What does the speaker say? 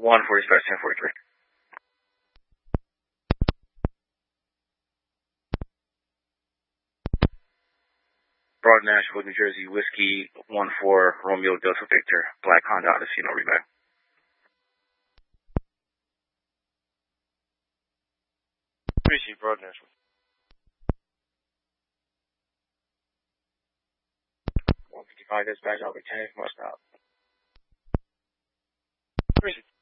1043. Broad Nashville, New Jersey, Whiskey 14 Romeo Delta Victor, Black Honda Odyssey, no reback. Appreciate Broad Nashville. 155 dispatch, I'll be 10, must stop. Appreciate